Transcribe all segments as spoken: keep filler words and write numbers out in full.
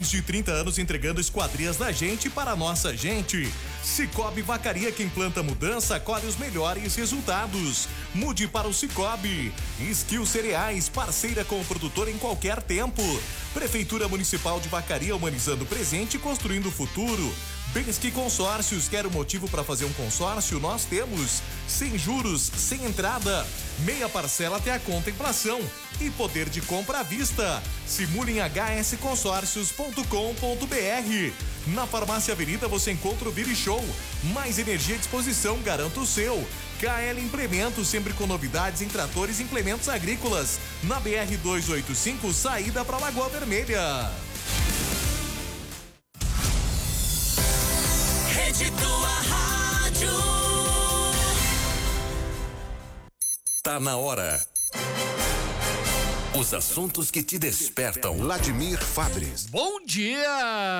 Mais de trinta anos entregando esquadrias da gente para a nossa gente. Cicobi Vacaria, quem planta mudança, colhe os melhores resultados. Mude para o Cicobi. Skill Cereais, parceira com o produtor em qualquer tempo. Prefeitura Municipal de Vacaria, humanizando o presente e construindo o futuro. Bensky Consórcios, quer um motivo para fazer um consórcio? Nós temos. Sem juros, sem entrada, meia parcela até a contemplação e poder de compra à vista. Simule em h s consórcios ponto com ponto b r. Na Farmácia Avenida você encontra o Viri Show. Mais energia à disposição, garanta o seu. K L Implementos, sempre com novidades em tratores e implementos agrícolas. Na B R duzentos e oitenta e cinco, saída para Lagoa Vermelha. Rede Tua Rádio. Tá na hora. Os assuntos que te despertam. Vladimir Fabres. Bom dia!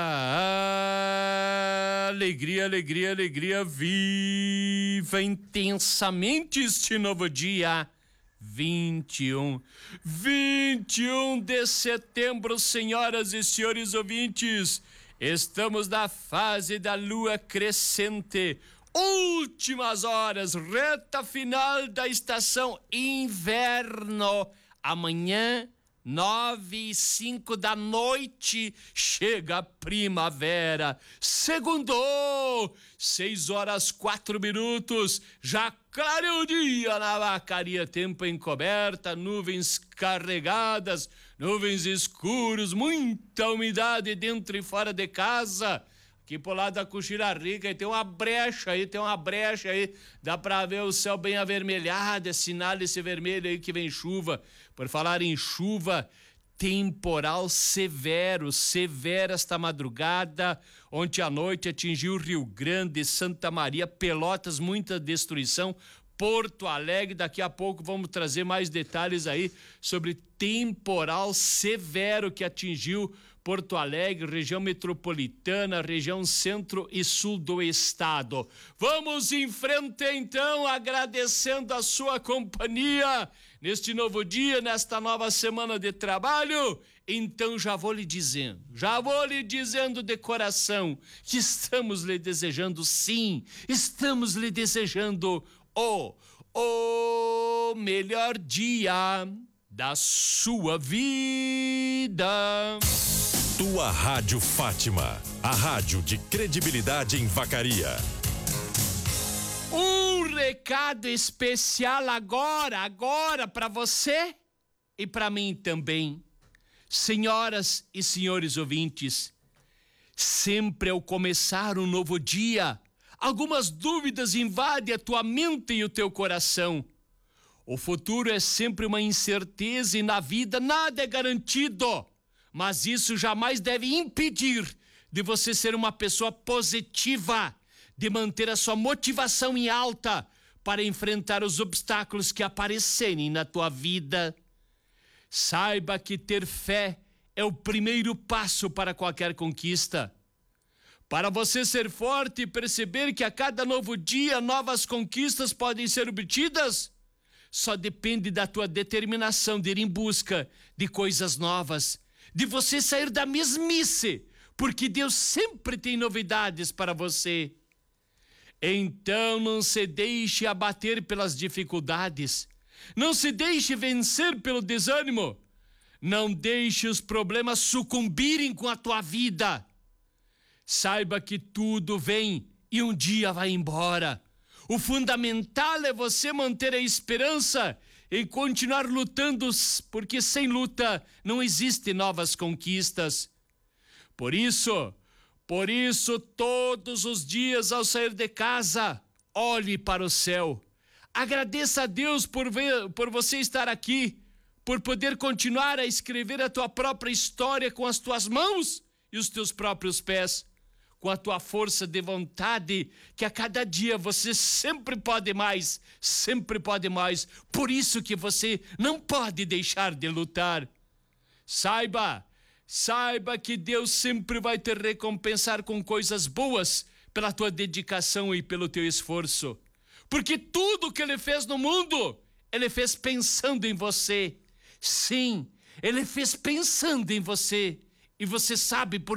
Alegria, alegria, alegria. Viva intensamente este novo dia. vinte e um, vinte e um de setembro, senhoras e senhores ouvintes. Estamos na fase da lua crescente. Últimas horas, reta final da estação inverno. Amanhã, nove e cinco da noite, chega a primavera. Segundou, seis horas quatro minutos, já clareou o dia na Vacaria, tempo encoberta, nuvens carregadas, nuvens escuros, muita umidade dentro e fora de casa. Aqui pro lado da Coxilha Rica, tem uma brecha aí, tem uma brecha aí, dá pra ver o céu bem avermelhado, é sinal desse vermelho aí que vem chuva. Por falar em chuva, temporal severo, severa esta madrugada. Ontem à noite atingiu Rio Grande, Santa Maria, Pelotas, muita destruição. Porto Alegre, daqui a pouco vamos trazer mais detalhes aí sobre temporal severo que atingiu Porto Alegre, região metropolitana, região centro e sul do estado. Vamos em frente então, agradecendo a sua companhia neste novo dia, nesta nova semana de trabalho. Então já vou lhe dizendo, já vou lhe dizendo de coração que estamos lhe desejando, sim, estamos lhe desejando o, o melhor dia da sua vida. Tua Rádio Fátima, a rádio de credibilidade em Vacaria. Um recado especial agora, agora para você e para mim também. Senhoras e senhores ouvintes, sempre ao começar um novo dia, algumas dúvidas invadem a tua mente e o teu coração. O futuro é sempre uma incerteza e na vida nada é garantido. Mas isso jamais deve impedir de você ser uma pessoa positiva, de manter a sua motivação em alta para enfrentar os obstáculos que aparecerem na tua vida. Saiba que ter fé é o primeiro passo para qualquer conquista. Para você ser forte e perceber que a cada novo dia novas conquistas podem ser obtidas, só depende da tua determinação de ir em busca de coisas novas, de você sair da mesmice, porque Deus sempre tem novidades para você. Então não se deixe abater pelas dificuldades, não se deixe vencer pelo desânimo, não deixe os problemas sucumbirem com a tua vida. Saiba que tudo vem e um dia vai embora. O fundamental é você manter a esperança e continuar lutando, porque sem luta não existem novas conquistas. Por isso, por isso, todos os dias ao sair de casa, olhe para o céu. Agradeça a Deus por, ver, por você estar aqui, por poder continuar a escrever a tua própria história com as tuas mãos e os teus próprios pés, com a tua força de vontade, que a cada dia você sempre pode mais, sempre pode mais. Por isso que você não pode deixar de lutar. Saiba, saiba que Deus sempre vai te recompensar com coisas boas pela tua dedicação e pelo teu esforço. Porque tudo que Ele fez no mundo, Ele fez pensando em você. Sim, Ele fez pensando em você. E você sabe por